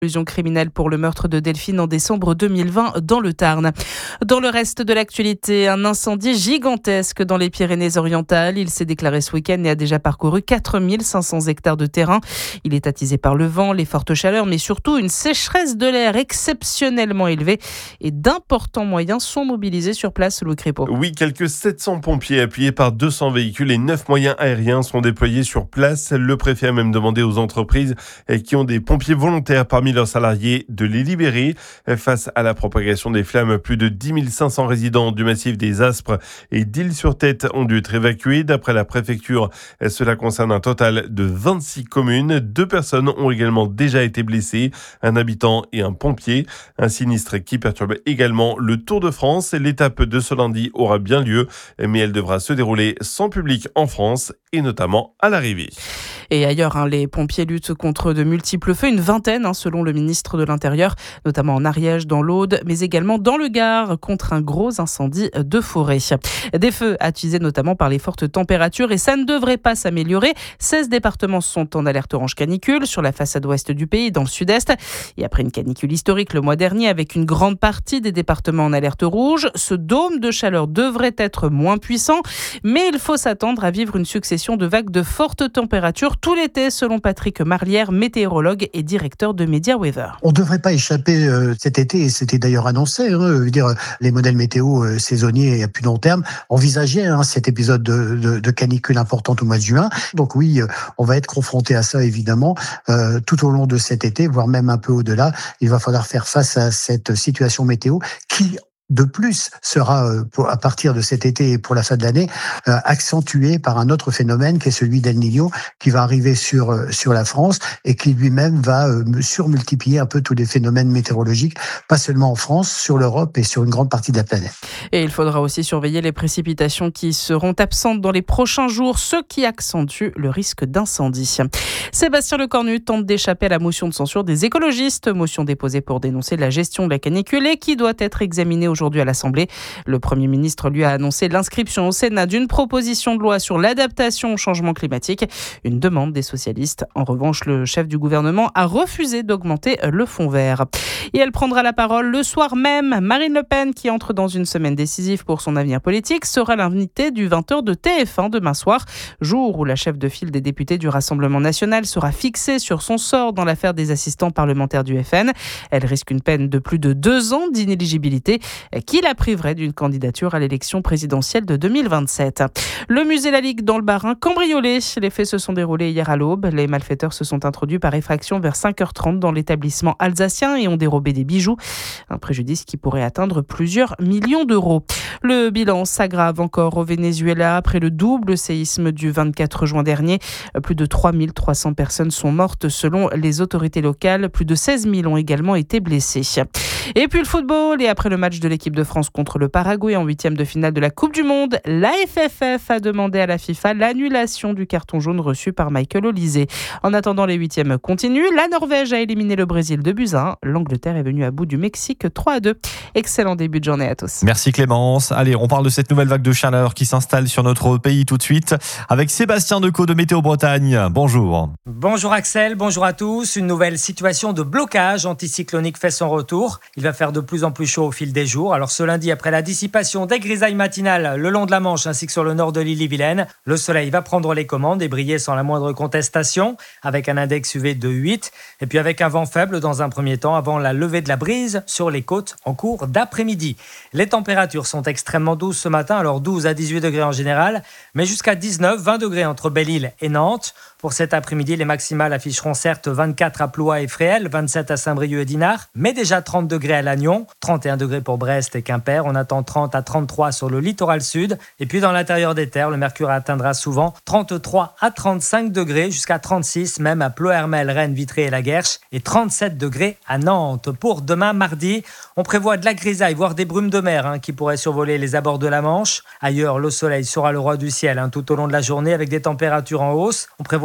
Allusion criminelle pour le meurtre de Delphine en décembre 2020 dans le Tarn. Dans le reste de l'actualité, un incendie gigantesque dans les Pyrénées-Orientales. Il s'est déclaré ce week-end et a déjà parcouru 4500 hectares de terrain. Il est attisé par le vent, les fortes chaleurs, mais surtout une sécheresse de l'air exceptionnellement élevée. Et d'importants moyens sont mobilisés sur place, Louis Crépeau. Oui, quelques 700 pompiers appuyés par 200 véhicules et 9 moyens aériens sont déployés sur place. Le préfet a même demandé aux entreprises qui ont des pompiers volontaires parmi leurs salariés de les libérer. Face à la propagation des flammes, plus de 10 500 résidents du massif des Aspres et d'Isle-sur-Tête ont dû être évacués. D'après la préfecture, cela concerne un total de 26 communes. 2 personnes ont également déjà été blessées, un habitant et un pompier. Un sinistre qui perturbe également le Tour de France. L'étape de ce lundi aura bien lieu, mais elle devra se dérouler sans public en France et notamment à l'arrivée. Et ailleurs, les pompiers luttent contre de multiples feux, une vingtaine selon le ministre de l'Intérieur, notamment en Ariège, dans l'Aude, mais également dans le Gard, contre un gros incendie de forêt. Des feux attisés notamment par les fortes températures et ça ne devrait pas s'améliorer. 16 départements sont en alerte orange canicule sur la façade ouest du pays, dans le sud-est. Et après une canicule historique le mois dernier avec une grande partie des départements en alerte rouge, ce dôme de chaleur devrait être moins puissant, mais il faut s'attendre à vivre une succession de vagues de fortes températures tout l'été, selon Patrick Marlière, météorologue et directeur de MediaWeather. On ne devrait pas échapper cet été, et c'était d'ailleurs annoncé. Les modèles météo saisonniers à plus long terme envisageaient cet épisode de canicule importante au mois de juin. Donc oui, on va être confronté à ça évidemment tout au long de cet été, voire même un peu au-delà. Il va falloir faire face à cette situation météo qui de plus sera, à partir de cet été et pour la fin de l'année, accentué par un autre phénomène qui est celui d'El Niño, qui va arriver sur la France et qui lui-même va surmultiplier un peu tous les phénomènes météorologiques, pas seulement en France, sur l'Europe et sur une grande partie de la planète. Et il faudra aussi surveiller les précipitations qui seront absentes dans les prochains jours, ce qui accentue le risque d'incendie. Sébastien Lecornu tente d'échapper à la motion de censure des écologistes, motion déposée pour dénoncer la gestion de la canicule et qui doit être examinée aujourd'hui à l'Assemblée. Le Premier ministre lui a annoncé l'inscription au Sénat d'une proposition de loi sur l'adaptation au changement climatique, une demande des socialistes. En revanche, le chef du gouvernement a refusé d'augmenter le fonds vert. Et elle prendra la parole le soir même. Marine Le Pen, qui entre dans une semaine décisive pour son avenir politique, sera l'invitée du 20h de TF1 demain soir, jour où la chef de file des députés du Rassemblement national sera fixée sur son sort dans l'affaire des assistants parlementaires du FN. Elle risque une peine de plus de 2 ans d'inéligibilité qui la priverait d'une candidature à l'élection présidentielle de 2027. Le musée La Ligue dans le Bas-Rhin cambriolé. Les faits se sont déroulés hier à l'aube. Les malfaiteurs se sont introduits par effraction vers 5h30 dans l'établissement alsacien et ont dérobé des bijoux. Un préjudice qui pourrait atteindre plusieurs millions d'euros. Le bilan s'aggrave encore au Venezuela après le double séisme du 24 juin dernier. Plus de 3300 personnes sont mortes selon les autorités locales. Plus de 16 000 ont également été blessés. Et puis le football, et après le match de l'équipe de France contre le Paraguay en 8e de finale de la Coupe du Monde, la FFF a demandé à la FIFA l'annulation du carton jaune reçu par Michael Olise. En attendant, les 8e continuent. La Norvège a éliminé le Brésil 2-1. L'Angleterre est venue à bout du Mexique 3-2. Excellent début de journée à tous. Merci Clémence. Allez, on parle de cette nouvelle vague de chaleur qui s'installe sur notre pays tout de suite avec Sébastien Decaux de Météo Bretagne. Bonjour. Bonjour Axel, bonjour à tous. Une nouvelle situation de blocage anticyclonique fait son retour. Il va faire de plus en plus chaud au fil des jours. Alors ce lundi, après la dissipation des grisailles matinales le long de la Manche ainsi que sur le nord de l'île-et-Vilaine, le soleil va prendre les commandes et briller sans la moindre contestation avec un index UV de 8 et puis avec un vent faible dans un premier temps avant la levée de la brise sur les côtes en cours d'après-midi. Les températures sont extrêmement douces ce matin, alors 12 à 18 degrés en général, mais jusqu'à 19-20 degrés entre Belle-Île et Nantes. Pour cet après-midi, les maximales afficheront certes 24 à Ploie et Fréhel, 27 à Saint-Brieuc et Dinard, mais déjà 30 degrés à Lannion, 31 degrés pour Brest et Quimper. On attend 30 à 33 sur le littoral sud. Et puis dans l'intérieur des terres, le mercure atteindra souvent 33 à 35 degrés, jusqu'à 36 même à Ploërmel, Rennes, Vitré et La Guerche, et 37 degrés à Nantes. Pour demain mardi, on prévoit de la grisaille, voire des brumes de mer qui pourraient survoler les abords de la Manche. Ailleurs, le soleil sera le roi du ciel tout au long de la journée avec des températures en hausse. On prévoit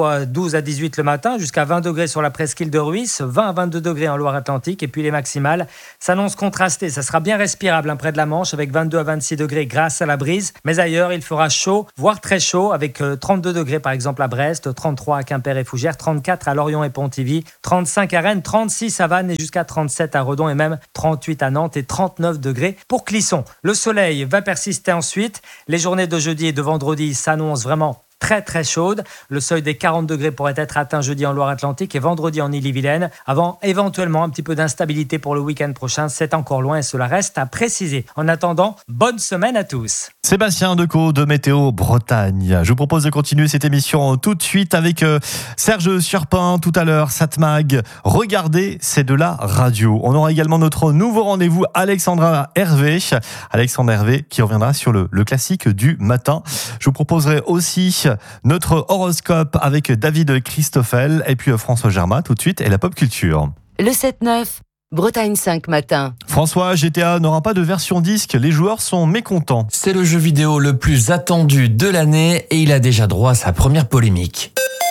jour, 12 à 18 le matin, jusqu'à 20 degrés sur la presqu'île de Rhuys, 20 à 22 degrés en Loire-Atlantique. Et puis les maximales s'annoncent contrastées. Ça sera bien respirable près de la Manche avec 22 à 26 degrés grâce à la brise. Mais ailleurs, il fera chaud, voire très chaud, avec 32 degrés par exemple à Brest, 33 à Quimper et Fougères, 34 à Lorient et Pontivy, 35 à Rennes, 36 à Vannes et jusqu'à 37 à Redon et même 38 à Nantes et 39 degrés pour Clisson. Le soleil va persister ensuite. Les journées de jeudi et de vendredi s'annoncent vraiment très très chaude. Le seuil des 40 degrés pourrait être atteint jeudi en Loire-Atlantique et vendredi en Ille-et-Vilaine, avant éventuellement un petit peu d'instabilité pour le week-end prochain. C'est encore loin et cela reste à préciser. En attendant, bonne semaine à tous. Sébastien Decaux de Météo Bretagne. Je vous propose de continuer cette émission tout de suite avec Serge Surpin tout à l'heure, Satmag. Regardez, c'est de la radio. On aura également notre nouveau rendez-vous, Alexandra Hervé. Alexandra Hervé qui reviendra sur le classique du matin. Je vous proposerai aussi notre horoscope avec David Christoffel et puis François Germain tout de suite et la pop culture. Le 7-9, Bretagne 5 matin. François, GTA n'aura pas de version disque, les joueurs sont mécontents. C'est le jeu vidéo le plus attendu de l'année et il a déjà droit à sa première polémique.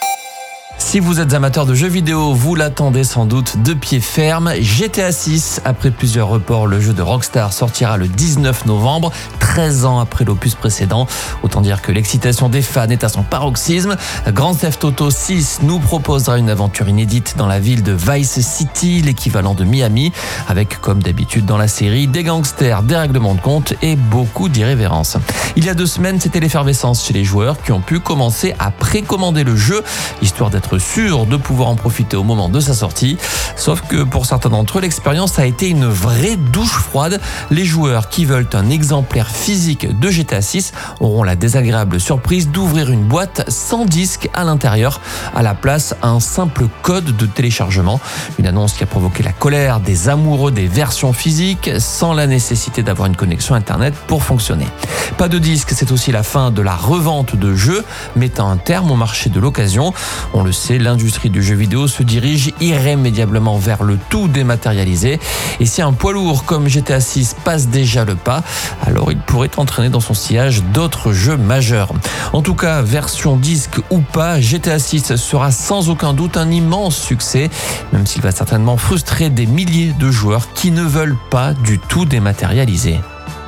Si vous êtes amateur de jeux vidéo, vous l'attendez sans doute de pied ferme. GTA 6, après plusieurs reports, le jeu de Rockstar sortira le 19 novembre, 13 ans après l'opus précédent. Autant dire que l'excitation des fans est à son paroxysme. Grand Theft Auto 6 nous proposera une aventure inédite dans la ville de Vice City, l'équivalent de Miami, avec, comme d'habitude dans la série, des gangsters, des règlements de compte et beaucoup d'irrévérence. Il y a 2 semaines, c'était l'effervescence chez les joueurs qui ont pu commencer à précommander le jeu, histoire d'être sûr de pouvoir en profiter au moment de sa sortie. Sauf que pour certains d'entre eux, l'expérience a été une vraie douche froide. Les joueurs qui veulent un exemplaire physique de GTA 6 auront la désagréable surprise d'ouvrir une boîte sans disque à l'intérieur. À la place, un simple code de téléchargement. Une annonce qui a provoqué la colère des amoureux des versions physiques sans la nécessité d'avoir une connexion internet pour fonctionner. Pas de disque, c'est aussi la fin de la revente de jeux, mettant un terme au marché de l'occasion. On le sait, l'industrie du jeu vidéo se dirige irrémédiablement vers le tout dématérialisé. Et si un poids lourd comme GTA 6 passe déjà le pas, alors il pourrait entraîner dans son sillage d'autres jeux majeurs. En tout cas, version disque ou pas, GTA 6 sera sans aucun doute un immense succès, même s'il va certainement frustrer des milliers de joueurs qui ne veulent pas du tout dématérialiser.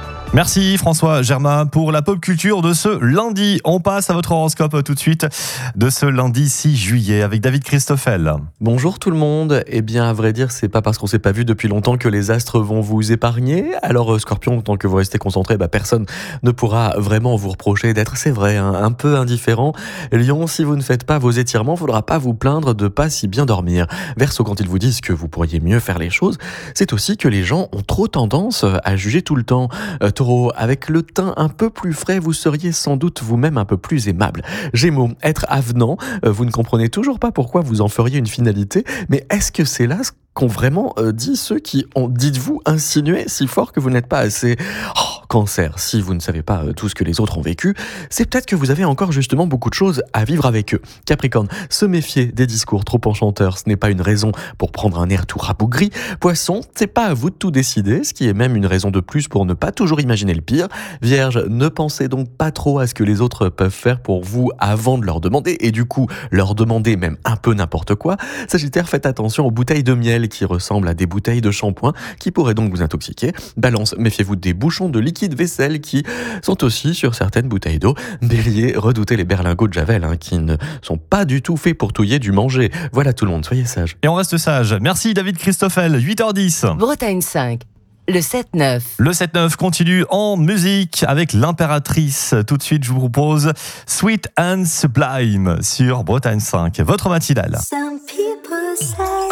Merci François Germain pour la pop culture de ce lundi. On passe à votre horoscope tout de suite de ce lundi 6 juillet avec David Christoffel. Bonjour tout le monde. Eh bien, à vrai dire, c'est pas parce qu'on s'est pas vu depuis longtemps que les astres vont vous épargner. Alors Scorpion, tant que vous restez concentré, personne ne pourra vraiment vous reprocher d'être, c'est vrai, un peu indifférent. Lion, si vous ne faites pas vos étirements, faudra pas vous plaindre de pas si bien dormir. Verseau, quand ils vous disent que vous pourriez mieux faire les choses, c'est aussi que les gens ont trop tendance à juger tout le temps. Taureau, avec le teint un peu plus frais, vous seriez sans doute vous-même un peu plus aimable. Gémeaux, être avenant, vous ne comprenez toujours pas pourquoi vous en feriez une finalité, mais est-ce que c'est là ce qu'ont vraiment dit ceux qui ont, dites-vous, insinué si fort que vous n'êtes pas assez... Cancer, si vous ne savez pas tout ce que les autres ont vécu, c'est peut-être que vous avez encore justement beaucoup de choses à vivre avec eux. Capricorne, se méfier des discours trop enchanteurs, ce n'est pas une raison pour prendre un air tout rabougri. Poisson, c'est pas à vous de tout décider, ce qui est même une raison de plus pour ne pas toujours imaginer le pire. Vierge, ne pensez donc pas trop à ce que les autres peuvent faire pour vous avant de leur demander, et du coup, leur demander même un peu n'importe quoi. Sagittaire, faites attention aux bouteilles de miel qui ressemblent à des bouteilles de shampoing qui pourraient donc vous intoxiquer. Balance, méfiez-vous des bouchons de liquide vaisselle qui sont aussi sur certaines bouteilles d'eau. Bélier, redoutez les berlingots de Javel qui ne sont pas du tout faits pour touiller du manger. Voilà tout le monde, soyez sages. Et on reste sage. Merci David Christoffel, 8h10. Bretagne 5, le 7-9. Le 7-9 continue en musique avec l'Impératrice. Tout de suite, je vous propose Sweet and Sublime sur Bretagne 5. Votre matinale. Some people say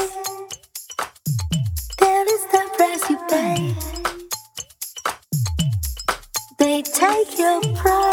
there is the price you pay. They take your pride.